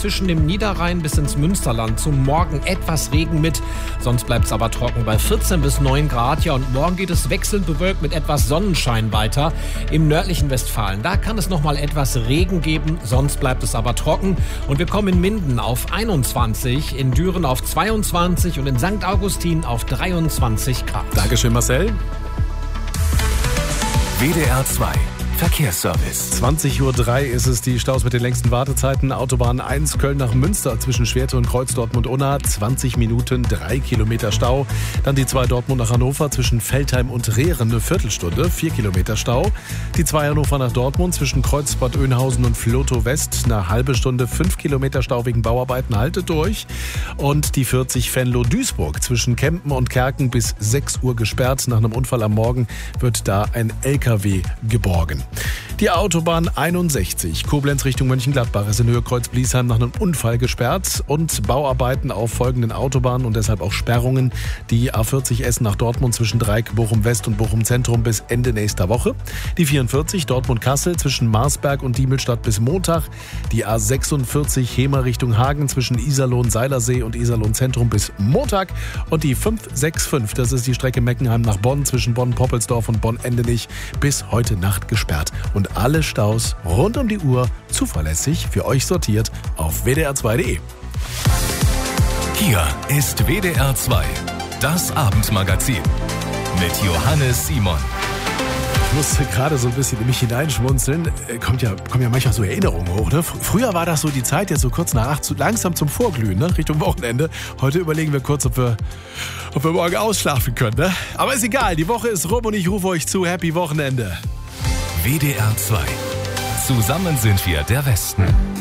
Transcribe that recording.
zwischen dem Niederrhein bis ins Münsterland. Zum Morgen etwas Regen mit, sonst bleibt es aber trocken bei 14 bis 9 Grad. Ja, und morgen geht es wechselnd bewölkt mit etwas Sonnenschein weiter. Im nördlichen Westfalen, da kann es noch mal etwas Regen geben, sonst bleibt es aber trocken. Und wir kommen in Minden auf 21, in Düren auf 22 und in St. Augustin auf 23 Grad. Dankeschön, Marcel. WDR 2 Verkehrsservice. 20:03 Uhr ist es, die Staus mit den längsten Wartezeiten. Autobahn 1 Köln nach Münster zwischen Schwerte und Kreuz Dortmund-Unna. 20 Minuten, 3 Kilometer Stau. Dann die 2 Dortmund nach Hannover zwischen Veltheim und Rehren eine Viertelstunde, 4 Kilometer Stau. Die 2 Hannover nach Dortmund zwischen Kreuz Bad Oeynhausen und Flotow West eine halbe Stunde, 5 Kilometer Stau wegen Bauarbeiten, haltet durch. Und die 40 Venlo-Duisburg zwischen Kempen und Kerken bis 6 Uhr gesperrt. Nach einem Unfall am Morgen wird da ein LKW geborgen. Die Autobahn 61, Koblenz Richtung Mönchengladbach, ist in Höhe Kreuz-Bliesheim nach einem Unfall gesperrt und Bauarbeiten auf folgenden Autobahnen und deshalb auch Sperrungen. Die A40 Essen nach Dortmund zwischen Dreieck, Bochum West und Bochum Zentrum bis Ende nächster Woche. Die 44 Dortmund-Kassel zwischen Marsberg und Diemelstadt bis Montag. Die A46 Hemer Richtung Hagen zwischen Iserlohn-Seilersee und Iserlohn Zentrum bis Montag. Und die 565, das ist die Strecke Meckenheim nach Bonn zwischen Bonn-Poppelsdorf und Bonn-Endenich, bis heute Nacht gesperrt. Und alle Staus rund um die Uhr zuverlässig für euch sortiert auf wdr2.de. Hier ist WDR 2, das Abendmagazin mit Johannes Simon. Ich musste gerade so ein bisschen in mich hineinschmunzeln. Kommen ja manchmal so Erinnerungen hoch. Ne? Früher war das so die Zeit, jetzt so kurz nach 8, langsam zum Vorglühen, ne? Richtung Wochenende. Heute überlegen wir kurz, ob wir morgen ausschlafen können. Ne? Aber ist egal, die Woche ist rum und ich rufe euch zu. Happy Wochenende. WDR 2. Zusammen sind wir der Westen.